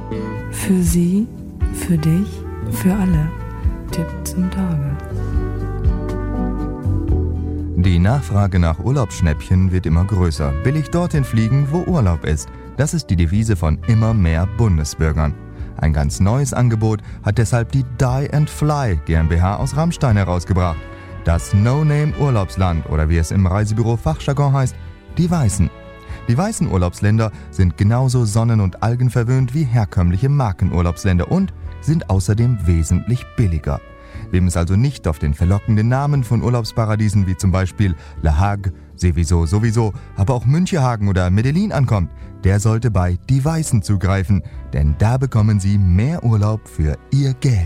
Für Sie, für dich, für alle. Tipp zum Tage. Die Nachfrage nach Urlaubsschnäppchen wird immer größer. Billig dorthin fliegen, wo Urlaub ist. Das ist die Devise von immer mehr Bundesbürgern. Ein ganz neues Angebot hat deshalb die Die and Fly GmbH aus Rammstein herausgebracht. Das No-Name-Urlaubsland oder wie es im Reisebüro Fachjargon heißt, die Weißen. Die weißen Urlaubsländer sind genauso sonnen- und algenverwöhnt wie herkömmliche Markenurlaubsländer und sind außerdem wesentlich billiger. Wem es also nicht auf den verlockenden Namen von Urlaubsparadiesen wie zum Beispiel La Hague, Seveso sowieso, aber auch Münchehagen oder Medellin ankommt, der sollte bei Die Weißen zugreifen, denn da bekommen Sie mehr Urlaub für Ihr Geld.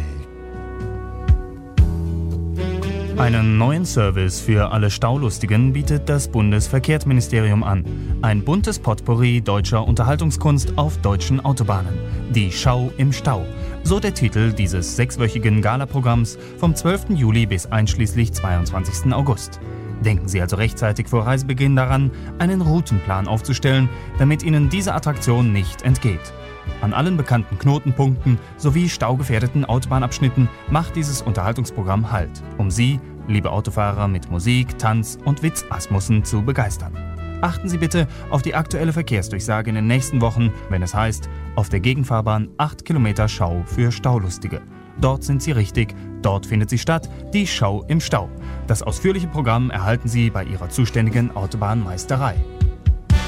Einen neuen Service für alle Staulustigen bietet das Bundesverkehrsministerium an. Ein buntes Potpourri deutscher Unterhaltungskunst auf deutschen Autobahnen. Die Schau im Stau. So der Titel dieses 6-wöchigen Galaprogramms vom 12. Juli bis einschließlich 22. August. Denken Sie also rechtzeitig vor Reisebeginn daran, einen Routenplan aufzustellen, damit Ihnen diese Attraktion nicht entgeht. An allen bekannten Knotenpunkten sowie staugefährdeten Autobahnabschnitten macht dieses Unterhaltungsprogramm Halt, um Sie, liebe Autofahrer, mit Musik, Tanz und Witzasmussen zu begeistern. Achten Sie bitte auf die aktuelle Verkehrsdurchsage in den nächsten Wochen, wenn es heißt, auf der Gegenfahrbahn 8 Kilometer Schau für Staulustige. Dort sind Sie richtig, dort findet sie statt, die Schau im Stau. Das ausführliche Programm erhalten Sie bei Ihrer zuständigen Autobahnmeisterei.